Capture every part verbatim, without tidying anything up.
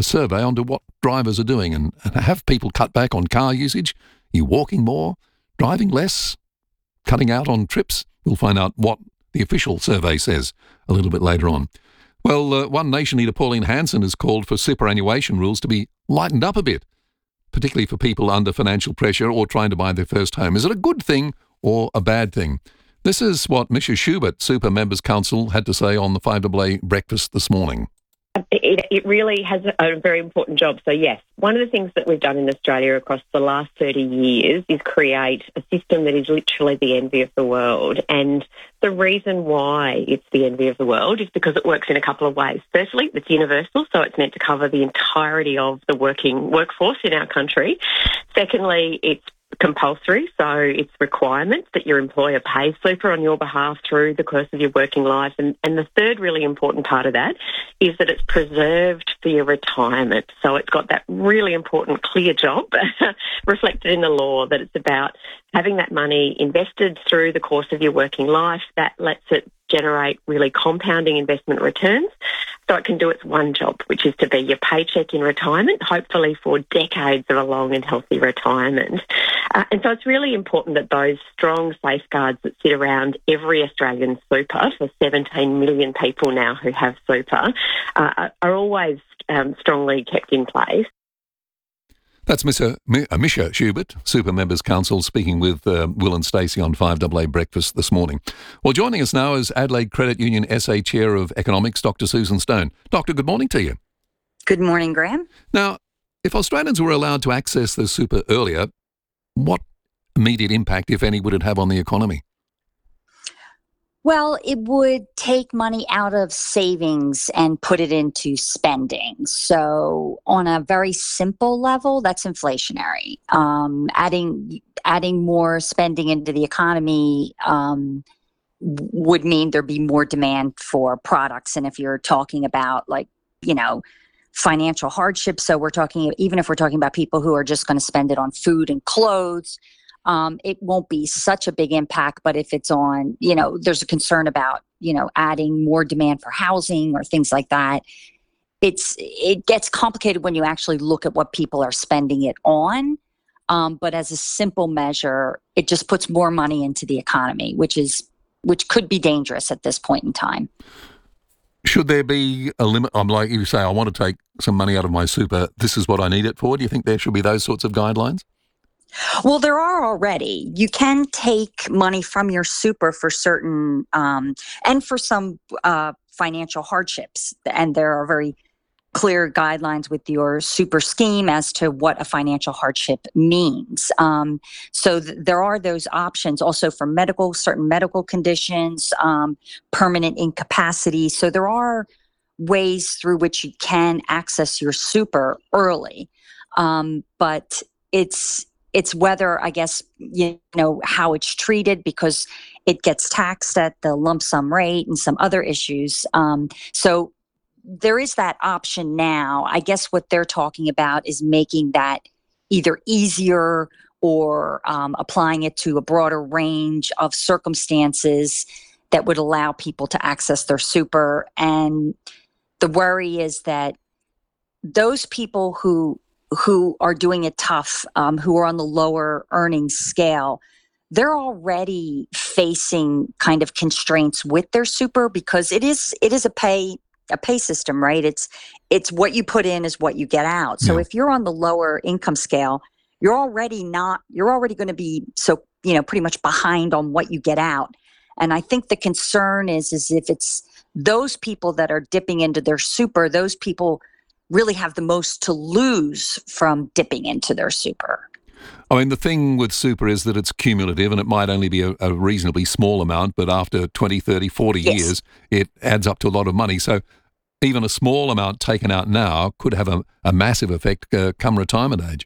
a survey onto what drivers are doing and, and have people cut back on car usage? Are you walking more, driving less, cutting out on trips? We'll find out what the official survey says a little bit later on. Well, uh, One Nation leader Pauline Hanson has called for superannuation rules to be lightened up a bit, particularly for people under financial pressure or trying to buy their first home. Is it a good thing or a bad thing? This is what Misha Schubert, Super Members Council, had to say on the five A A breakfast this morning. It, it really has a very important job. So, yes, one of the things that we've done in Australia across the last thirty years is create a system that is literally the envy of the world. And the reason why it's the envy of the world is because it works in a couple of ways. Firstly, it's universal, so it's meant to cover the entirety of the working workforce in our country. Secondly, it's compulsory, so it's requirements that your employer pays super on your behalf through the course of your working life. And, and the third really important part of that is that it's preserved for your retirement. So it's got that really important clear job reflected in the law that it's about having that money invested through the course of your working life. That lets it generate really compounding investment returns. So it can do its one job, which is to be your paycheck in retirement, hopefully for decades of a long and healthy retirement. Uh, and so it's really important that those strong safeguards that sit around every Australian super, for seventeen million people now who have super, uh, are always um, strongly kept in place. That's Misha, Misha Schubert, Super Members Council, speaking with uh, Will and Stacey on five A A Breakfast this morning. Well, joining us now is Adelaide Credit Union S A Chair of Economics, Doctor Susan Stone. Doctor, good morning to you. Good morning, Graham. Now, if Australians were allowed to access the super earlier, what immediate impact, if any, would it have on the economy? Well, it would take money out of savings and put it into spending. So on a very simple level, that's inflationary. Um, adding adding more spending into the economy um, would mean there'd be more demand for products. And if you're talking about like, you know, financial hardship, so we're talking, even if we're talking about people who are just going to spend it on food and clothes, Um, it won't be such a big impact. But if it's on, you know, there's a concern about, you know, adding more demand for housing or things like that. It's it gets complicated when you actually look at what people are spending it on. Um, but as a simple measure, it just puts more money into the economy, which is which could be dangerous at this point in time. Should there be a limit? I'm like you say, I want to take some money out of my super. This is what I need it for. Do you think there should be those sorts of guidelines? Well, there are already. You can take money from your super for certain um, and for some uh, financial hardships. And there are very clear guidelines with your super scheme as to what a financial hardship means. Um, so th- there are those options also for medical, certain medical conditions, um, permanent incapacity. So there are ways through which you can access your super early. Um, but it's It's whether, I guess, you know, how it's treated, because it gets taxed at the lump sum rate and some other issues. Um, so there is that option now. I guess what they're talking about is making that either easier or um, applying it to a broader range of circumstances that would allow people to access their super. And the worry is that those people who who are doing it tough, um, who are on the lower earnings scale, they're already facing kind of constraints with their super, because it is it is a pay a pay system, right? It's it's what you put in is what you get out. So Yeah. if you're on the lower income scale, you're already not you're already going to be so you know pretty much behind on what you get out. And I think the concern is is if it's those people that are dipping into their super, those people really have the most to lose from dipping into their super. I mean, the thing with super is that it's cumulative and it might only be a, a reasonably small amount, but after twenty, thirty, forty Yes. years, it adds up to a lot of money. So even a small amount taken out now could have a, a massive effect uh, come retirement age.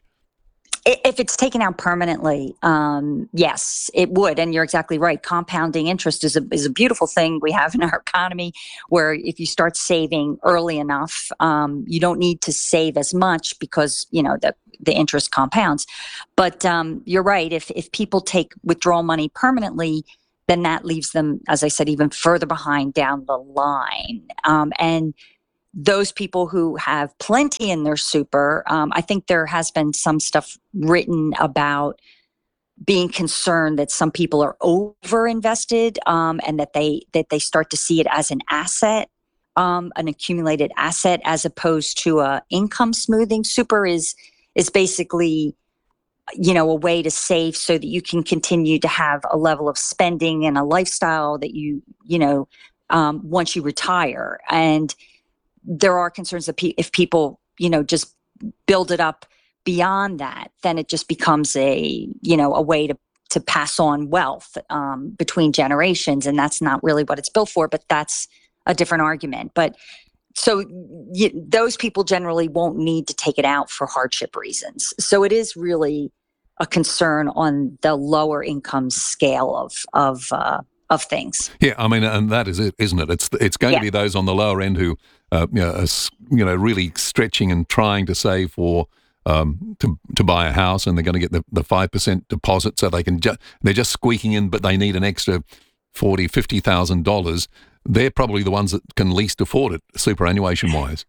If it's taken out permanently, um, yes, it would. And you're exactly right. Compounding interest is a is a beautiful thing we have in our economy, where if you start saving early enough, um, you don't need to save as much because, you know, the, the interest compounds. But um, you're right. If, if people take withdrawal money permanently, then that leaves them, as I said, even further behind down the line. Um, and those people who have plenty in their super, um, I think there has been some stuff written about being concerned that some people are over invested, um, and that they that they start to see it as an asset, um, an accumulated asset, as opposed to a income smoothing. Super is is basically, you know, a way to save so that you can continue to have a level of spending and a lifestyle that you you know um, once you retire. And there are concerns that pe- if people, you know, just build it up beyond that, then it just becomes a, you know, a way to, to pass on wealth um, between generations. And that's not really what it's built for, but that's a different argument. But so y- those people generally won't need to take it out for hardship reasons. So it is really a concern on the lower income scale of, of, uh, of things. Yeah, I mean, and that is it, isn't it? It's it's going Yeah. to be those on the lower end who, uh, you know, are, s- you know, really stretching and trying to save for um, to to buy a house, and they're going to get the the five percent deposit, so they can ju- they're just squeaking in, but they need an extra forty, fifty thousand dollars. They're probably the ones that can least afford it, superannuation wise.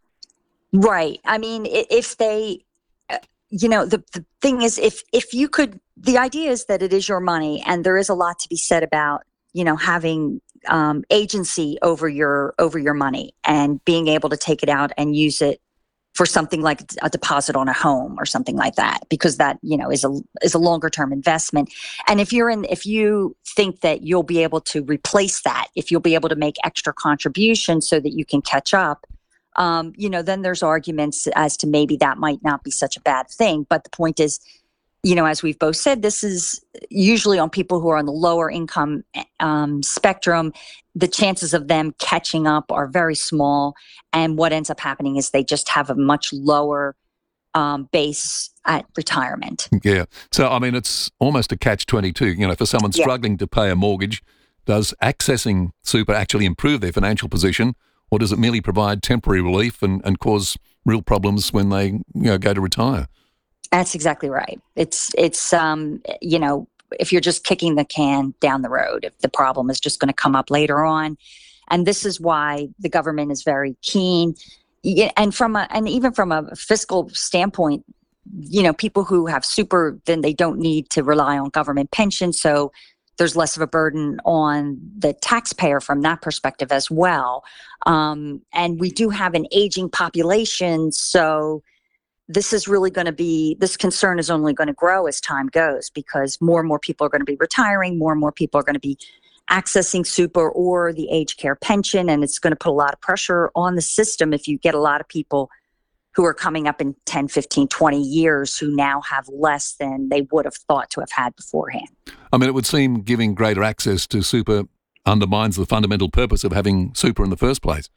Right. I mean, i- if they, uh, you know, the, the thing is, if if you could, the idea is that it is your money, and there is a lot to be said about, you know, having um, agency over your over your money and being able to take it out and use it for something like a deposit on a home or something like that, because that, you know, is a is a longer term investment. And if you're in, if you think that you'll be able to replace that, if you'll be able to make extra contributions so that you can catch up, um, you know, then there's arguments as to maybe that might not be such a bad thing. But the point is, you know, as we've both said, this is usually on people who are on the lower income um, spectrum. The chances of them catching up are very small. And what ends up happening is they just have a much lower um, base at retirement. Yeah. So, I mean, it's almost a catch twenty-two. You know, for someone Yeah. struggling to pay a mortgage, does accessing super actually improve their financial position, or does it merely provide temporary relief and, and cause real problems when they, you know, go to retire? That's exactly right. It's, it's, um, you know, if you're just kicking the can down the road, if the problem is just going to come up later on. And this is why the government is very keen. Yeah, and from a, and even from a fiscal standpoint, you know, people who have super, then they don't need to rely on government pensions. So there's less of a burden on the taxpayer from that perspective as well. Um, and we do have an aging population. So this is really going to be, this concern is only going to grow as time goes, because more and more people are going to be retiring, more and more people are going to be accessing super or the age care pension, and it's going to put a lot of pressure on the system if you get a lot of people who are coming up in ten, fifteen, twenty years who now have less than they would have thought to have had beforehand. I mean, it would seem giving greater access to super undermines the fundamental purpose of having super in the first place.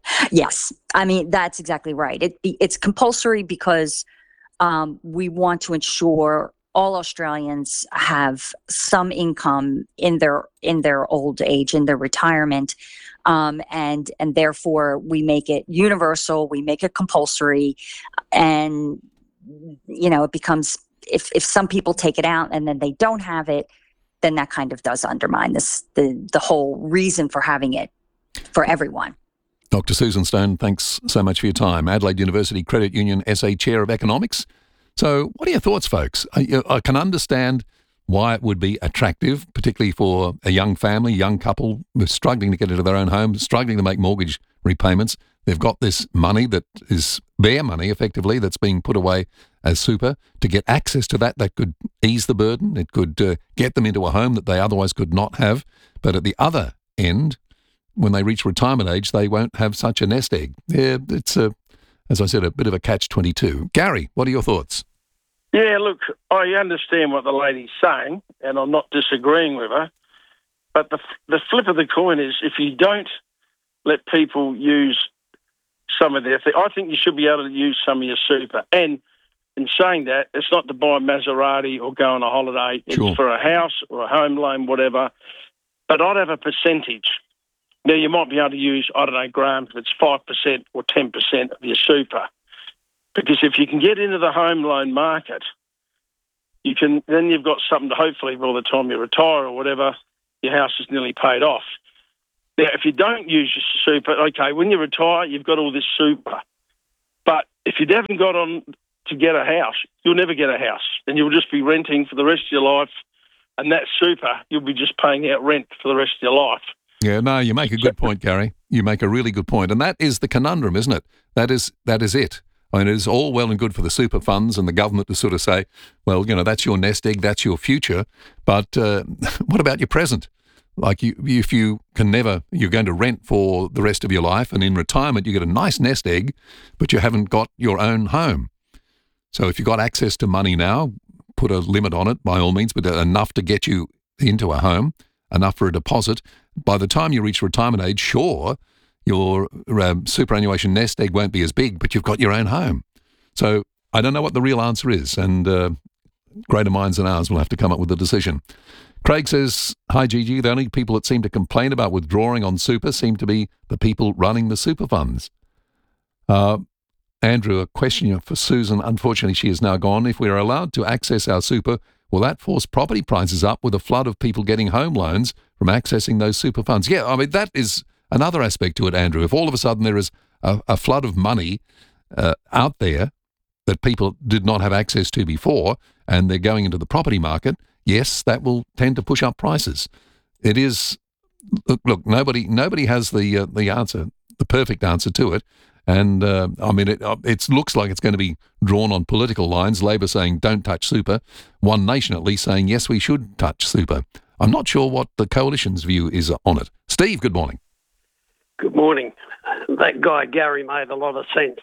Yes, I mean, that's exactly right. It, it's compulsory because um, we want to ensure all Australians have some income in their in their old age, in their retirement, um, and and therefore we make it universal. We make it compulsory, and you know it becomes, if if some people take it out and then they don't have it, then that kind of does undermine this the the whole reason for having it for everyone. Doctor Susan Stone, thanks so much for your time. Adelaide University Credit Union S A Chair of Economics. So what are your thoughts, folks? I, I can understand why it would be attractive, particularly for a young family, young couple who's struggling to get into their own home, struggling to make mortgage repayments. They've got this money that is their money, effectively, that's being put away as super. To get access to that, that could ease the burden. It could uh, get them into a home that they otherwise could not have. But at the other end, when they reach retirement age, they won't have such a nest egg. Yeah, it's, a, as I said, a bit of a catch twenty-two. Gary, what are your thoughts? Yeah, look, I understand what the lady's saying, and I'm not disagreeing with her. But the the flip of the coin is, if you don't let people use some of their, th- I think you should be able to use some of your super. And in saying that, it's not to buy a Maserati or go on a holiday. Sure. It's for a house or a home loan, whatever. But I'd have a percentage. Now, you might be able to use, I don't know, Graham, if it's five percent or ten percent of your super. Because if you can get into the home loan market, you can, then you've got something to hopefully, by the time you retire or whatever, your house is nearly paid off. Now, if you don't use your super, okay, when you retire, you've got all this super. But if you haven't got on to get a house, you'll never get a house, and you'll just be renting for the rest of your life. And that super, you'll be just paying out rent for the rest of your life. Yeah, no, you make a good point, Gary. You make a really good point. And that is the conundrum, isn't it? That is that is it. I mean, it is all well and good for the super funds and the government to sort of say, well, you know, that's your nest egg, that's your future. But uh, what about your present? Like, you, if you can never, you're going to rent for the rest of your life, and in retirement you get a nice nest egg, but you haven't got your own home. So if you've got access to money now, put a limit on it by all means, but enough to get you into a home, enough for a deposit. By the time you reach retirement age, sure, your um, superannuation nest egg won't be as big, but you've got your own home. So I don't know what the real answer is, and uh, greater minds than ours will have to come up with a decision. Craig says, hi Gigi, the only people that seem to complain about withdrawing on super seem to be the people running the super funds. Uh, Andrew, a question for Susan. Unfortunately, she is now gone. If we are allowed to access our super, will that force property prices up with a flood of people getting home loans from accessing those super funds? Yeah, I mean, that is another aspect to it, Andrew. If all of a sudden there is a, a flood of money uh, out there that people did not have access to before, and they're going into the property market, yes, that will tend to push up prices. It is, look, look nobody nobody has the uh, the answer, the perfect answer to it. And, uh, I mean, it, it looks like it's going to be drawn on political lines. Labor saying, don't touch super. One Nation, at least, saying, yes, we should touch super. I'm not sure what the Coalition's view is on it. Steve, good morning. Good morning. That guy, Gary, made a lot of sense.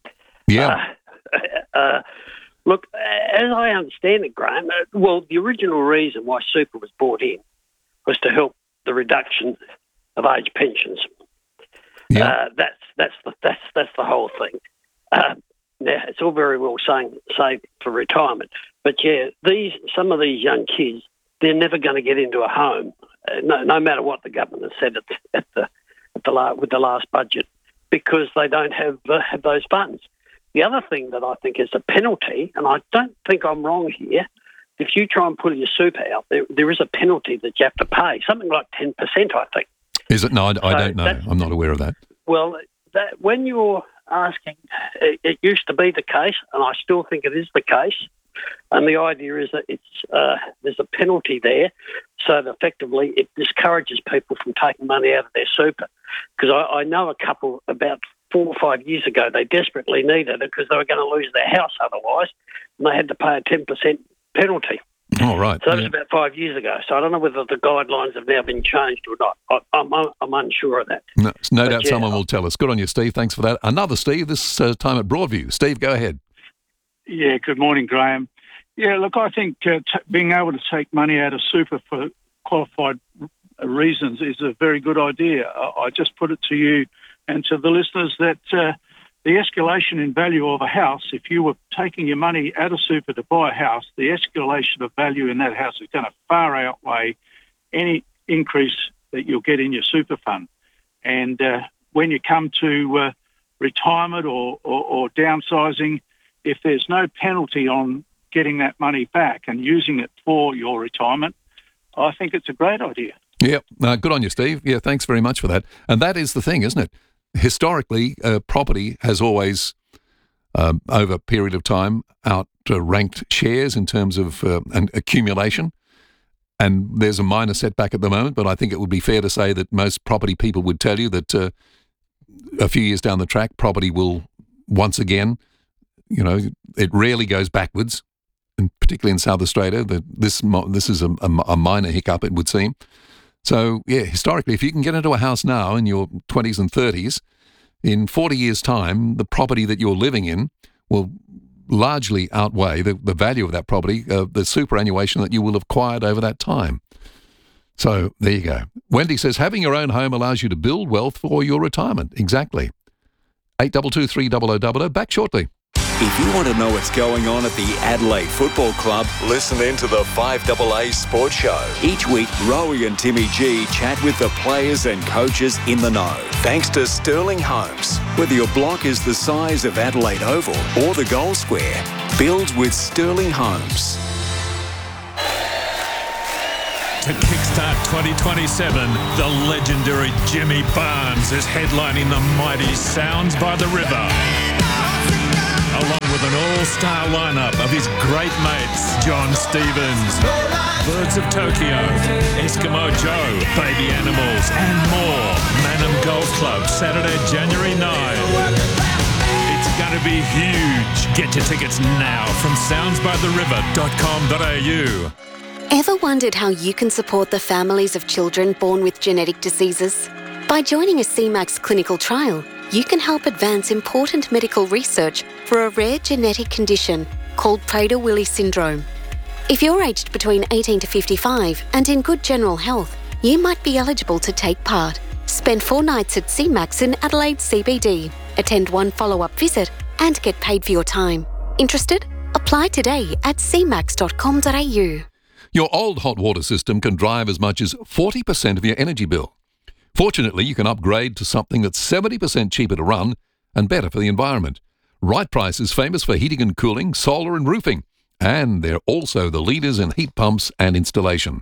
Yeah. Uh, uh, look, as I understand it, Graham, uh, well, the original reason why super was brought in was to help the reduction of age pensions. Yeah. Uh, that's that's the that's that's the whole thing. Uh, now it's all very well saying save for retirement, but yeah, these some of these young kids, they're never going to get into a home, uh, no, no matter what the government has said at the, at the at the la- with the last budget, because they don't have uh, have those funds. The other thing that I think is a penalty, and I don't think I'm wrong here. If you try and pull your super out, there there is a penalty that you have to pay, something like ten percent, I think. Is it? No, I, I So don't know. that's- I'm not aware of that. Well, that, when you're asking, it, it used to be the case, and I still think it is the case. And the idea is that it's uh, there's a penalty there, so that effectively it discourages people from taking money out of their super. Because I, I know a couple about four or five years ago, they desperately needed it because they were going to lose their house otherwise, and they had to pay a ten percent penalty. Oh, right. So that was Yeah. about five years ago. So I don't know whether the guidelines have now been changed or not. I, I'm, I'm unsure of that. No, no But doubt yeah, someone will tell us. Good on you, Steve. Thanks for that. Another Steve, this uh, time at Broadview. Steve, go ahead. Yeah, good morning, Graham. Yeah, look, I think uh, t- being able to take money out of super for qualified r- reasons is a very good idea. I, I just put it to you and to the listeners that uh, the escalation in value of a house, if you were taking your money out of super to buy a house, the escalation of value in that house is going to far outweigh any increase that you'll get in your super fund. And uh, when you come to uh, retirement or, or, or downsizing, if there's no penalty on getting that money back and using it for your retirement, I think it's a great idea. Yeah, uh, good on you, Steve. Yeah, thanks very much for that. And that is the thing, isn't it? Historically, uh, property has always, um, over a period of time, outranked shares in terms of uh, an accumulation. And there's a minor setback at the moment, but I think it would be fair to say that most property people would tell you that uh, a few years down the track, property will once again, you know, it rarely goes backwards, and particularly in South Australia, the, this this is a, a, a minor hiccup, it would seem. So, yeah, historically, if you can get into a house now in your twenties and thirties, in forty years' time, the property that you're living in will largely outweigh the, the value of that property, uh, the superannuation that you will have acquired over that time. So, there you go. Wendy says, having your own home allows you to build wealth for your retirement. Exactly. eight two two three zero zero zero zero. Back shortly. If you want to know what's going on at the Adelaide Football Club, listen in to the five A A Sports Show. Each week, Rowie and Timmy G chat with the players and coaches in the know. Thanks to Sterling Homes. Whether your block is the size of Adelaide Oval or the Goal Square, build with Sterling Homes. To kickstart twenty twenty-seven, the legendary Jimmy Barnes is headlining the mighty Sounds by the River, along with an all-star lineup of his great mates, John Stevens, Birds of Tokyo, Eskimo Joe, Baby Animals, and more. Manham Golf Club, Saturday, January ninth. It's going to be huge. Get your tickets now from sounds by the river dot com dot a u. Ever wondered how you can support the families of children born with genetic diseases? By joining a C MAX clinical trial, you can help advance important medical research for a rare genetic condition called Prader-Willi syndrome. If you're aged between eighteen to fifty-five and in good general health, you might be eligible to take part. Spend four nights at C MAX in Adelaide C B D, attend one follow-up visit and get paid for your time. Interested? Apply today at c max dot com dot a u. Your old hot water system can drive as much as forty percent of your energy bill. Fortunately, you can upgrade to something that's seventy percent cheaper to run and better for the environment. Right Price is famous for heating and cooling, solar and roofing, and they're also the leaders in heat pumps and installation.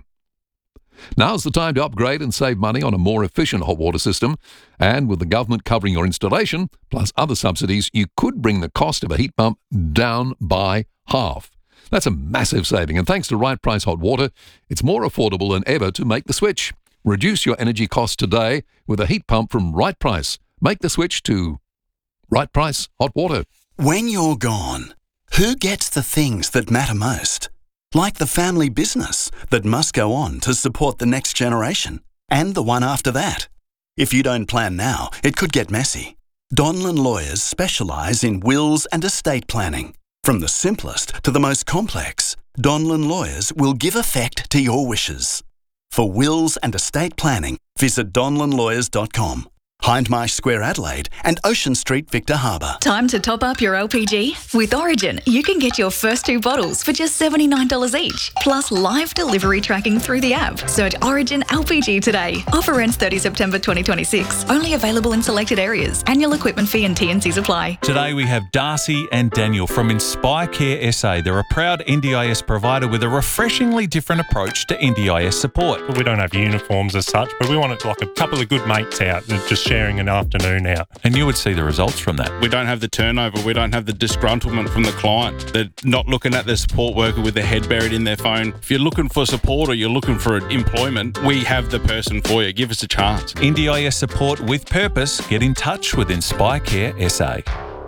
Now's the time to upgrade and save money on a more efficient hot water system, and with the government covering your installation, plus other subsidies, you could bring the cost of a heat pump down by half. That's a massive saving, and thanks to Right Price Hot Water, it's more affordable than ever to make the switch. Reduce your energy costs today with a heat pump from Right Price. Make the switch to Right Price Hot Water. When you're gone, who gets the things that matter most? Like the family business that must go on to support the next generation and the one after that. If you don't plan now, it could get messy. Donlan Lawyers specialise in wills and estate planning. From the simplest to the most complex, Donlan Lawyers will give effect to your wishes. For wills and estate planning, visit donlan lawyers dot com. Hindmarsh Square, Adelaide, and Ocean Street, Victor Harbour. Time to top up your L P G? With Origin, you can get your first two bottles for just seventy-nine dollars each, plus live delivery tracking through the app. Search Origin L P G today. Offer ends thirtieth September twenty twenty-six. Only available in selected areas. Annual equipment fee and T and Cs apply. Today we have Darcy and Daniel from Inspire Care S A. They're a proud N D I S provider with a refreshingly different approach to N D I S support. We don't have uniforms as such, but we want it like a couple of good mates out that just sharing an afternoon out. And you would see the results from that. We don't have the turnover. We don't have the disgruntlement from the client. They're not looking at the support worker with their head buried in their phone. If you're looking for support or you're looking for employment, we have the person for you. Give us a chance. N D I S support with purpose. Get in touch with Inspire Care S A.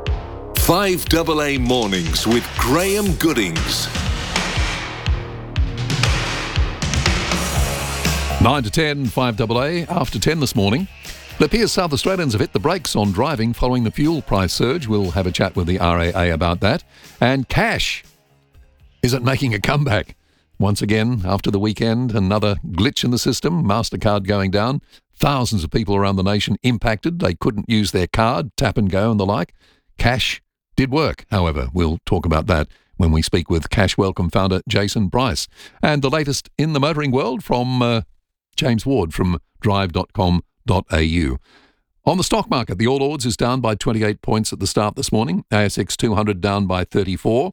five A A Mornings with Graham Goodings. nine to ten, five A A, after ten this morning. It appears South Australians have hit the brakes on driving following the fuel price surge. We'll have a chat with the R A A about that. And cash isn't making a comeback. Once again, after the weekend, another glitch in the system, MasterCard going down. Thousands of people around the nation impacted. They couldn't use their card, tap and go and the like. Cash did work, however. We'll talk about that when we speak with Cash Welcome founder Jason Bryce. And the latest in the motoring world from uh, James Ward from drive dot com dot a u. On the stock market, the All Ords is down by twenty-eight points at the start this morning. A S X two hundred down by thirty-four.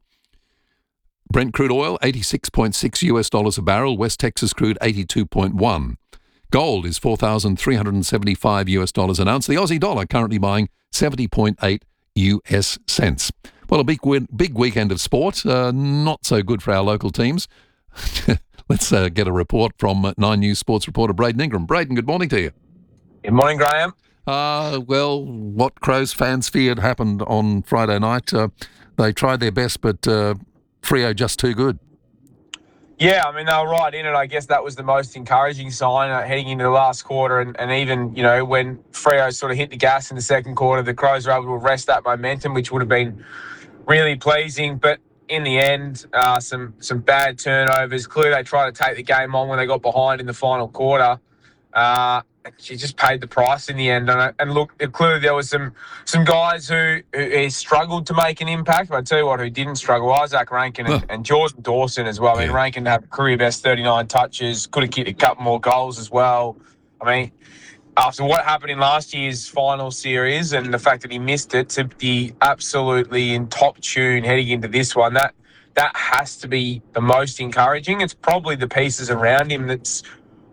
Brent crude oil, eighty-six point six US dollars a barrel. West Texas crude, eighty-two point one. Gold is four thousand three hundred seventy-five US dollars an ounce. The Aussie dollar currently buying seventy point eight U S cents. Well, a big win, big weekend of sport. Uh, not so good for our local teams. Let's uh, get a report from Nine News sports reporter Braden Ingram. Braden, good morning to you. Good morning, Graham. Uh, well, what Crows fans feared happened on Friday night. Uh, they tried their best, but uh, Freo just too good. Yeah, I mean, they were right in it. I guess that was the most encouraging sign uh, heading into the last quarter. And, and even, you know, when Freo sort of hit the gas in the second quarter, the Crows were able to arrest that momentum, which would have been really pleasing. But in the end, uh, some some bad turnovers. Clearly, they tried to take the game on when they got behind in the final quarter. Uh, she just paid the price in the end. And, and look, clearly there was some some guys who, who struggled to make an impact. But I tell you what, who didn't struggle, Isaac Rankin and, and Jordan Dawson as well. I mean, Rankin had career best thirty-nine touches, could have kicked a couple more goals as well. I mean, after what happened in last year's final series and the fact that he missed it, to be absolutely in top tune heading into this one, that that has to be the most encouraging. It's probably the pieces around him that's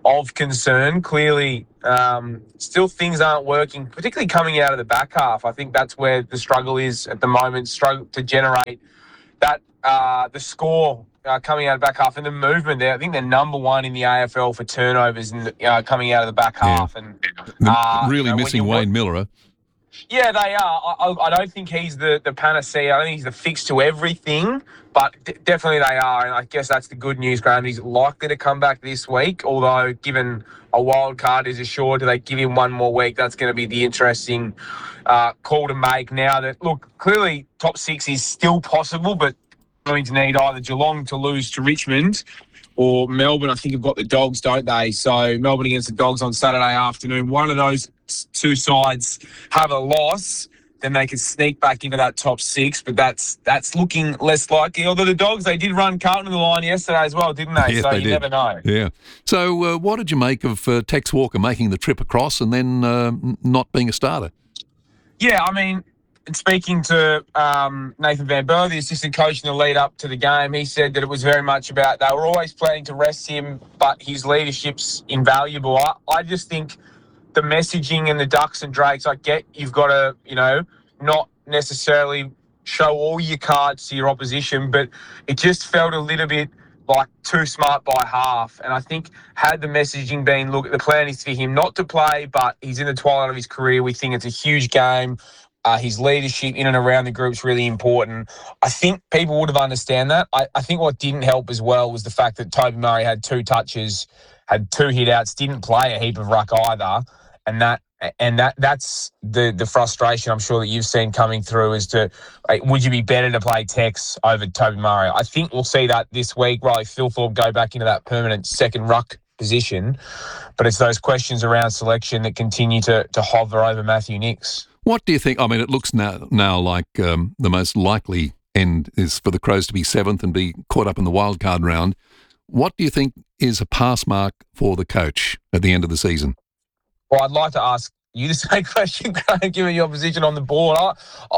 of concern. Clearly, um, still things aren't working, particularly coming out of the back half. I think that's where the struggle is at the moment, struggle to generate that uh, the score uh, coming out of the back half and the movement there. I think they're number one in the A F L for turnovers in the, uh, coming out of the back Yeah. half. And uh, really you know, when missing you Wayne wa- Miller. Huh? Yeah, they are. I, I, I don't think he's the, the panacea. I don't think he's the fix to everything, but d- definitely they are. And I guess that's the good news, Graham. He's likely to come back this week, although given a wild card is assured, do they give him one more week? That's going to be the interesting uh, call to make now that, look, clearly top six is still possible, but going to need either Geelong to lose to Richmond or Melbourne, I think, have got the Dogs, don't they? So Melbourne against the Dogs on Saturday afternoon. One of those two sides have a loss, then they can sneak back into that top six, but that's that's looking less likely. Although the Dogs, they did run Carlton to the line yesterday as well, didn't they? Yes, so they you did. never know. Yeah. So uh, what did you make of uh, Tex Walker making the trip across and then uh, n- not being a starter? Yeah, I mean, speaking to um, Nathan Van Burr, the assistant coach in the lead up to the game, he said that it was very much about they were always planning to rest him, but his leadership's invaluable. I, I just think the messaging and the ducks and drakes, I get you've got to, you know, not necessarily show all your cards to your opposition, but it just felt a little bit like too smart by half. And I think had the messaging been, look, the plan is for him not to play, but he's in the twilight of his career. We think it's a huge game. Uh, his leadership in and around the group's really important. I think people would have understand that. I, I think what didn't help as well was the fact that Toby Murray had two touches, had two hit-outs, didn't play a heap of ruck either. And that and that that's the the frustration I'm sure that you've seen coming through as to, like, would you be better to play Tex over Toby Murray? I think we'll see that this week. Riley Philthorpe go back into that permanent second ruck position. But it's those questions around selection that continue to to hover over Matthew Nicks. What do you think? I mean, it looks now now like um, the most likely end is for the Crows to be seventh and be caught up in the wildcard round. What do you think is a pass mark for the coach at the end of the season? Well, I'd like to ask you the same question, Graham, given your position on the board. I,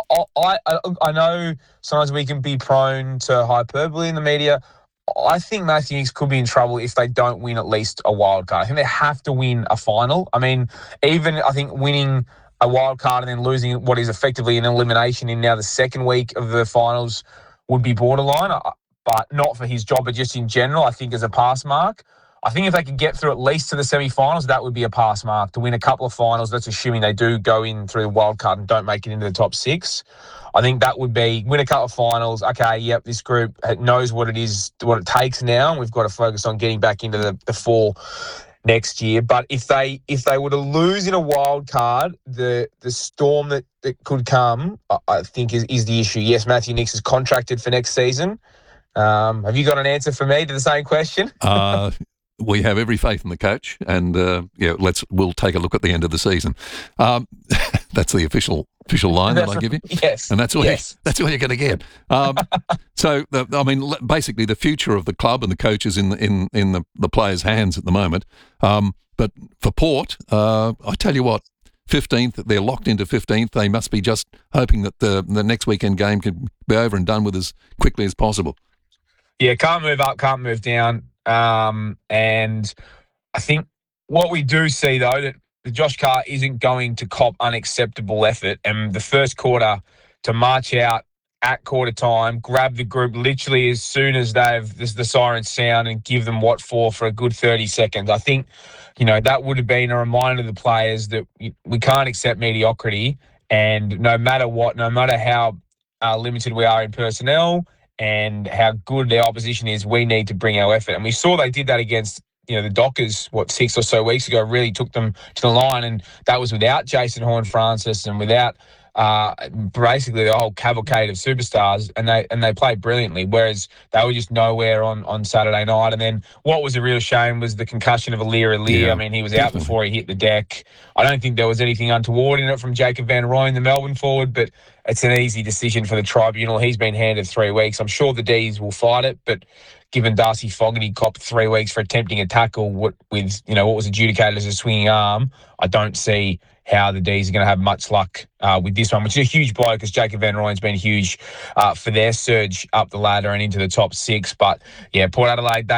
I, I, I know sometimes we can be prone to hyperbole in the media. I think Matthew Nicks could be in trouble if they don't win at least a wild card. I think they have to win a final. I mean, even I think winning a wild card and then losing what is effectively an elimination in now the second week of the finals would be borderline, but not for his job, but just in general, I think as a pass mark. I think if they could get through at least to the semi-finals, that would be a pass mark. To win a couple of finals, that's assuming they do go in through the wild card and don't make it into the top six. I think that would be win a couple of finals. Okay, yep, this group knows what it is, what it takes now, and we've got to focus on getting back into the, the four next year. But if they if they were to lose in a wild card, the the storm that, that could come, I, I think is, is the issue. Yes, Matthew Nicks is contracted for next season. Um, have you got an answer for me to the same question? uh, we have every faith in the coach, and uh, yeah, let's we'll take a look at the end of the season. Um, that's the official official line that I give you. Yes, and that's all. Yes. You, that's all you're going to get. Um, so, the, I mean, basically, the future of the club and the coach is in the, in in the, the players' hands at the moment. Um, but for Port, uh, I tell you what, fifteenth, they're locked into fifteenth. They must be just hoping that the the next weekend game can be over and done with as quickly as possible. Yeah, can't move up, can't move down. Um, and I think what we do see, though, that the Josh Carr isn't going to cop unacceptable effort. And the first quarter to march out at quarter time, grab the group literally as soon as they've this, the sirens sound and give them what for for a good thirty seconds. I think, you know, that would have been a reminder to the players that we can't accept mediocrity. And no matter what, no matter how uh, limited we are in personnel, and how good their opposition is, we need to bring our effort. And we saw they did that against, you know, the Dockers, what, six or so weeks ago, really took them to the line. And that was without Jason Horne-Francis and without uh, basically the whole cavalcade of superstars. And they and they played brilliantly, whereas they were just nowhere on, on Saturday night. And then what was a real shame was the concussion of Alir Alir. Yeah, I mean, he was out definitely. before he hit the deck. I don't think there was anything untoward in it from Jacob Van Rooyen, the Melbourne forward, but it's an easy decision for the tribunal. He's been handed three weeks. I'm sure the D's will fight it, but given Darcy Fogarty copped three weeks for attempting a tackle with, you know, what was adjudicated as a swinging arm, I don't see how the D's are going to have much luck uh, with this one, which is a huge blow because Jacob Van Rooyen's been huge uh, for their surge up the ladder and into the top six. But, yeah, Port Adelaide, they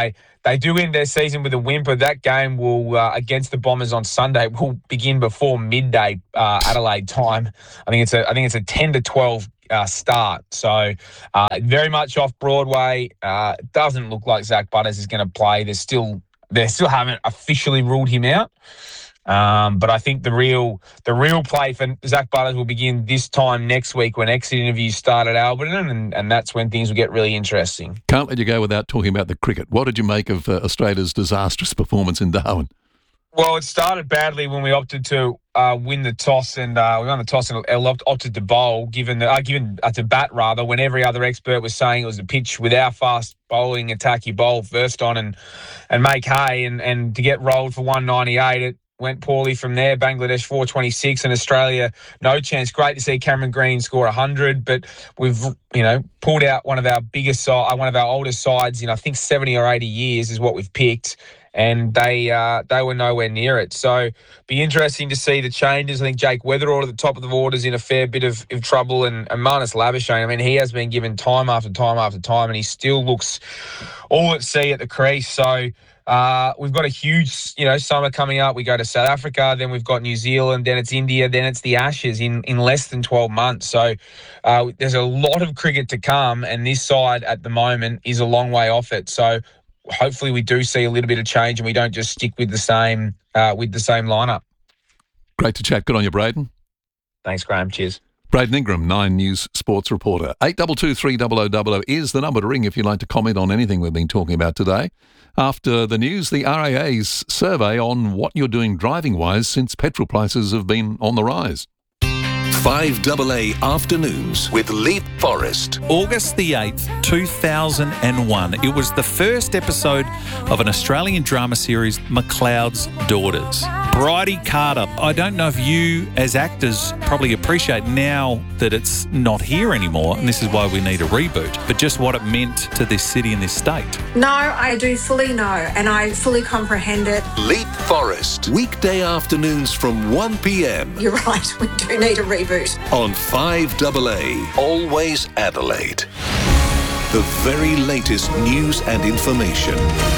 they do end their season with a whimper. That game will uh, against the Bombers on Sunday will begin before midday uh, Adelaide time. I think it's a I think it's a ten to twelve uh, start. So uh, very much off Broadway. Uh, it doesn't look like Zach Butters is going to play. There's still they still haven't officially ruled him out. Um, but I think the real the real play for Zach Butters will begin this time next week when exit interviews start at Alberton, and, and that's when things will get really interesting. Can't let you go without talking about the cricket. What did you make of uh, Australia's disastrous performance in Darwin? Well, it started badly when we opted to uh, win the toss, and uh, we won the toss and opted to bowl, given the, uh, given uh, to bat rather. When every other expert was saying it was a pitch with our fast bowling attack, you bowl first on and and make hay, and, and to get rolled for one ninety-eight, it went poorly from there. Bangladesh four twenty-six and Australia no chance. Great to see Cameron Green score one hundred, but we've you know pulled out one of our biggest side, one of our oldest sides in I think seventy or eighty years is what we've picked. And they uh, they were nowhere near it. So be interesting to see the changes. I think Jake Weatherall at the top of the order is in a fair bit of, of trouble. And, and Marnus Labuschagne, I mean, he has been given time after time after time, and he still looks all at sea at the crease. So uh, we've got a huge, you know, summer coming up. We go to South Africa, then we've got New Zealand, then it's India, then it's the Ashes in, in less than twelve months. So uh, there's a lot of cricket to come, and this side at the moment is a long way off it. So hopefully we do see a little bit of change and we don't just stick with the same uh, with the same lineup. Great to chat. Good on you, Braden. Thanks, Graham. Cheers. Braden Ingram, Nine News sports reporter. eight two two, three hundred is is the number to ring if you'd like to comment on anything we've been talking about today. After the news, the R A A's survey on what you're doing driving-wise since petrol prices have been on the rise. five A A Afternoons with Leap Forest. August the eighth, two thousand one. It was the first episode of an Australian drama series, McLeod's Daughters. Bridie Carter. I don't know if you, as actors, probably appreciate now that it's not here anymore, and this is why we need a reboot, but just what it meant to this city and this state. No, I do fully know, and I fully comprehend it. Leap Forest. Weekday afternoons from one p.m. You're right, we do need a reboot. On five A A, Always Adelaide. The very latest news and information.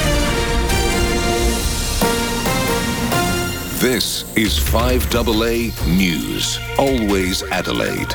This is five A A News, Always Adelaide.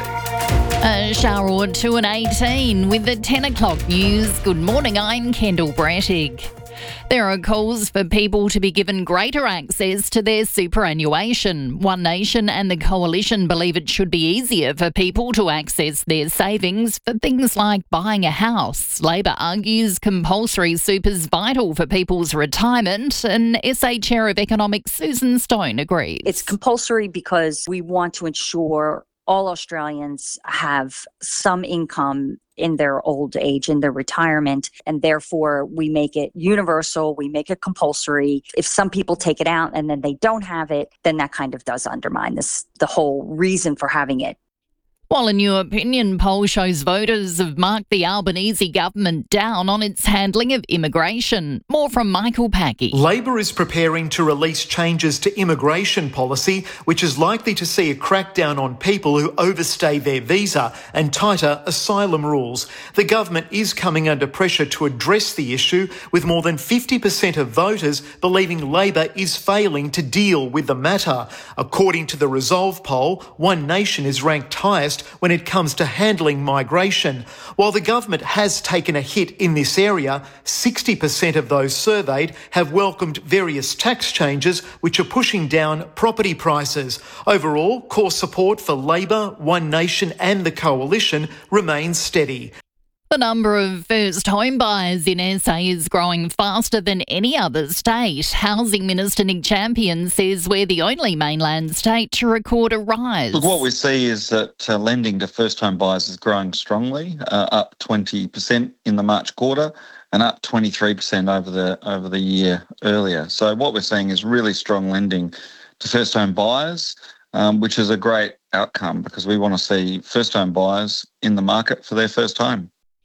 Uh, Charlotte two and eighteen with the ten o'clock news. Good morning, I'm Kendall Brattig. There are calls for people to be given greater access to their superannuation. One Nation and the Coalition believe it should be easier for people to access their savings for things like buying a house. Labor argues compulsory super's vital for people's retirement, and S A Chair of Economics Susan Stone agrees. It's compulsory because we want to ensure all Australians have some income in their old age, in their retirement, and therefore we make it universal, we make it compulsory. If some people take it out and then they don't have it, then that kind of does undermine this, the whole reason for having it. While a new opinion poll shows voters have marked the Albanese government down on its handling of immigration. More from Michael Packy. Labor is preparing to release changes to immigration policy, which is likely to see a crackdown on people who overstay their visa and tighter asylum rules. The government is coming under pressure to address the issue, with more than fifty percent of voters believing Labor is failing to deal with the matter. According to the Resolve poll, One Nation is ranked highest when it comes to handling migration. While the government has taken a hit in this area, sixty percent of those surveyed have welcomed various tax changes which are pushing down property prices. Overall, core support for Labor, One Nation and the Coalition remains steady. The number of first home buyers in S A is growing faster than any other state. Housing Minister Nick Champion says we're the only mainland state to record a rise. Look, what we see is that uh, lending to first home buyers is growing strongly, uh, up twenty percent in the March quarter and up twenty-three percent over the over the year earlier. So what we're seeing is really strong lending to first home buyers, um, which is a great outcome because we want to see first home buyers in the market for their first home.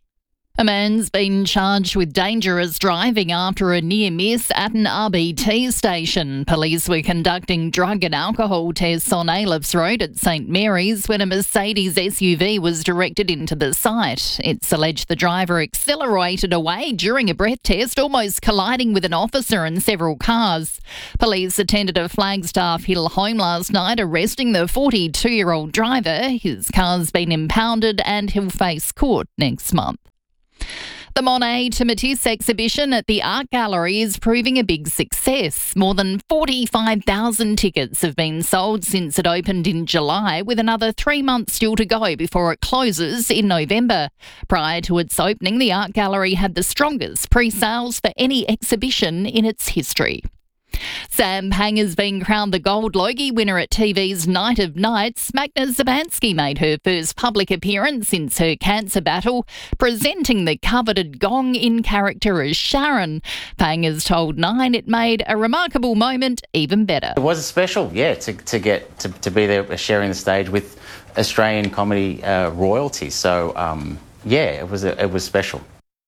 A man's been charged with dangerous driving after a near miss at an R B T station. Police were conducting drug and alcohol tests on Ailofts Road at St Mary's when a Mercedes S U V was directed into the site. It's alleged the driver accelerated away during a breath test, almost colliding with an officer and several cars. Police attended a Flagstaff Hill home last night, arresting the forty-two-year-old driver. His car's been impounded and he'll face court next month. The Monet to Matisse exhibition at the Art Gallery is proving a big success. More than forty-five thousand tickets have been sold since it opened in July, with another three months still to go before it closes in November. Prior to its opening, the Art Gallery had the strongest pre-sales for any exhibition in its history. Sam Pang has been crowned the Gold Logie winner at T V's Night of Nights. Magda Szubanski made her first public appearance since her cancer battle, presenting the coveted gong in character as Sharon. Pang has told Nine it made a remarkable moment even better. It was special, yeah, to, to get to, to be there sharing the stage with Australian comedy uh, royalty. So, um, yeah, it was a, it was special.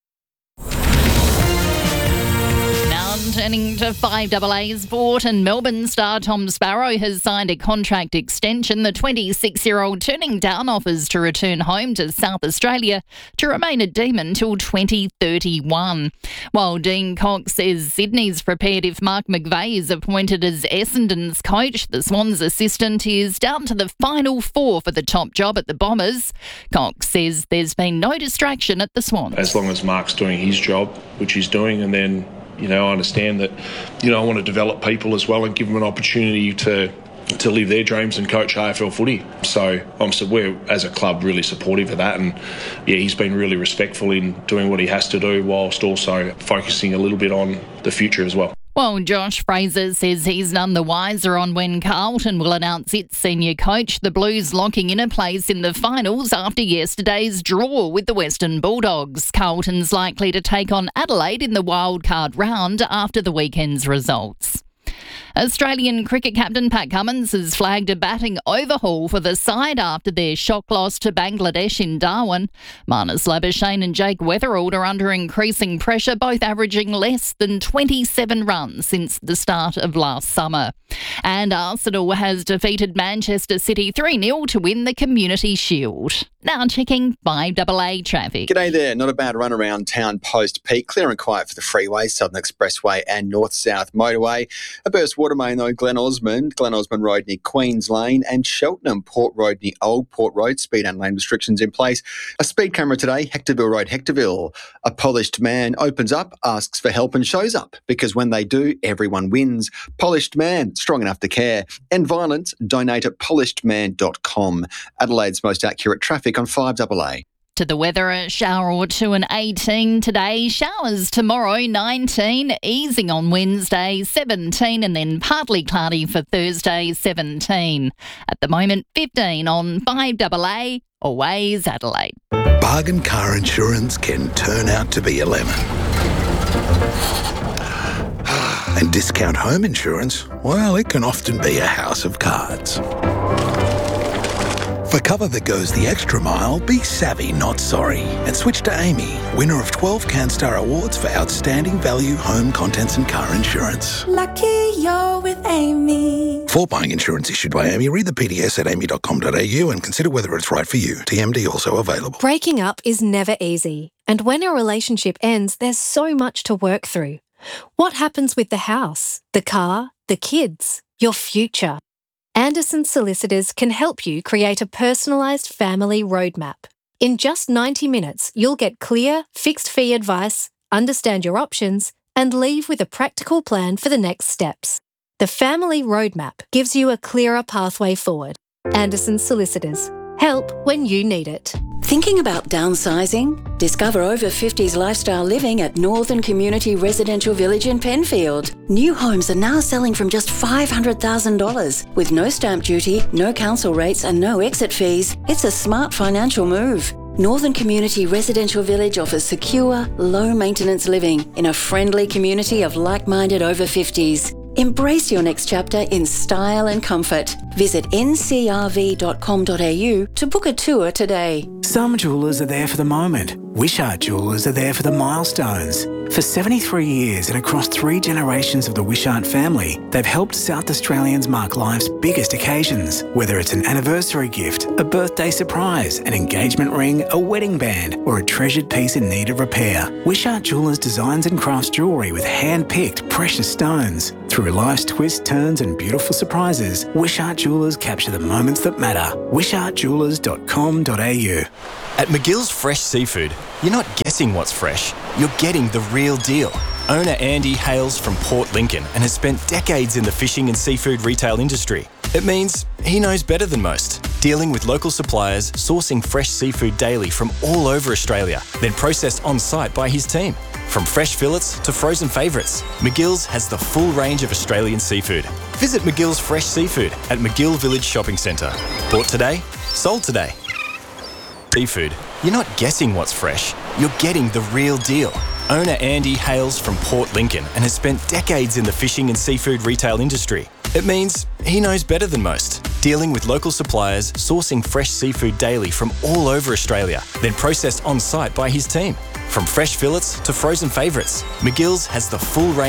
Turning to five A A sport, and Melbourne star Tom Sparrow has signed a contract extension. The twenty-six-year-old turning down offers to return home to South Australia to remain a Demon till twenty thirty-one. While Dean Cox says Sydney's prepared if Mark McVeigh is appointed as Essendon's coach, the Swans assistant is down to the final four for the top job at the Bombers. Cox says there's been no distraction at the Swans. As long as Mark's doing his job, which he's doing, and then You know, I understand that, you know, I want to develop people as well and give them an opportunity to to live their dreams and coach A F L footy. So I'm so we're, as a club, really supportive of that. And, yeah, he's been really respectful in doing what he has to do whilst also focusing a little bit on the future as well. Well, Josh Fraser says he's none the wiser on when Carlton will announce its senior coach. The Blues locking in a place in the finals after yesterday's draw with the Western Bulldogs. Carlton's likely to take on Adelaide in the wildcard round after the weekend's results. Australian cricket captain Pat Cummins has flagged a batting overhaul for the side after their shock loss to Bangladesh in Darwin. Marnus Labuschagne and Jake Weatherald are under increasing pressure, both averaging less than twenty-seven runs since the start of last summer. And Arsenal has defeated Manchester City three nil to win the Community Shield. Now checking five A A traffic. G'day there. Not a bad run around town post-peak. Clear and quiet for the freeway, Southern Expressway and North-South Motorway. A burst water main though, Glen Osmond, Glen Osmond Road near Queens Lane and Cheltenham Port Road near Old Port Road. Speed and lane restrictions in place. A speed camera today, Hectorville Road, Hectorville. A polished man opens up, asks for help and shows up. Because when they do, everyone wins. Polished man, strong enough to care. End violence, donate at polished man dot com. Adelaide's most accurate traffic on five A A. To the weather, a shower or two and eighteen today. Showers tomorrow, nineteen. Easing on Wednesday, seventeen. And then partly cloudy for Thursday, seventeen. At the moment, fifteen on five A A. Always Adelaide. Bargain car insurance can turn out to be a lemon. And discount home insurance, well, it can often be a house of cards. For cover that goes the extra mile, be savvy, not sorry. And switch to Amy, winner of twelve CanStar Awards for outstanding value home contents and car insurance. Lucky you're with Amy. For buying insurance issued by Amy, read the P D S at amy dot com dot a u and consider whether it's right for you. T M D also available. Breaking up is never easy. And when a relationship ends, there's so much to work through. What happens with the house, the car, the kids, your future? Anderson Solicitors can help you create a personalised family roadmap. In just ninety minutes, you'll get clear, fixed-fee advice, understand your options, and leave with a practical plan for the next steps. The Family Roadmap gives you a clearer pathway forward. Anderson Solicitors. Help when you need it. Thinking about downsizing? Discover over fifties lifestyle living at Northern Community Residential Village in Penfield. New homes are now selling from just five hundred thousand dollars. With no stamp duty, no council rates and no exit fees, it's a smart financial move. Northern Community Residential Village offers secure, low-maintenance living in a friendly community of like-minded over fifties. Embrace your next chapter in style and comfort. Visit n c r v dot com dot a u to book a tour today. Some jewellers are there for the moment. Wishart Jewellers are there for the milestones. For seventy-three years and across three generations of the Wishart family, they've helped South Australians mark life's biggest occasions. Whether it's an anniversary gift, a birthday surprise, an engagement ring, a wedding band, or a treasured piece in need of repair, Wishart Jewellers designs and crafts jewellery with hand-picked precious stones. Through life's twists, turns and beautiful surprises, Wishart Jewellers capture the moments that matter. wishart jewellers dot com dot a u. At McGill's Fresh Seafood, you're not guessing what's fresh, you're getting the real deal. Owner Andy hails from Port Lincoln and has spent decades in the fishing and seafood retail industry. It means he knows better than most, dealing with local suppliers, sourcing fresh seafood daily from all over Australia, then processed on-site by his team. From fresh fillets to frozen favourites, McGill's has the full range of Australian seafood. Visit McGill's Fresh Seafood at McGill Village Shopping Centre. Bought today, sold today. Seafood. You're not guessing what's fresh, you're getting the real deal. Owner Andy hails from Port Lincoln and has spent decades in the fishing and seafood retail industry. It means he knows better than most, dealing with local suppliers, sourcing fresh seafood daily from all over Australia, then processed on-site by his team. From fresh fillets to frozen favourites, McGill's has the full range